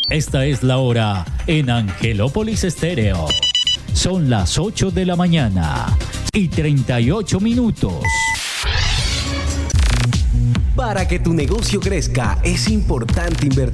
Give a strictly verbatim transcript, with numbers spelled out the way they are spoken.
Esta es la hora en Angelópolis Estéreo. Son las ocho de la mañana y treinta y ocho minutos. Para que tu negocio crezca, es importante invertir.